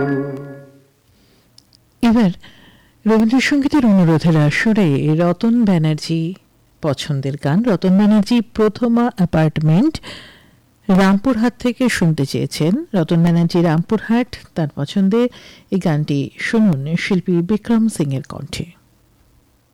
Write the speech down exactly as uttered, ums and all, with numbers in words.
এবার রবীন্দ্রসঙ্গীতের অনুরোধের আসরে রতন ব্যানার্জি পছন্দের গান, রতন ব্যানার্জি প্রথমা অ্যাপার্টমেন্ট রামপুরহাট থেকে শুনতে চেয়েছেন। রতন ব্যানার্জি রামপুরহাট, তার পছন্দে এই গানটি শুনুন শিল্পী বিক্রম সিং এর কণ্ঠে।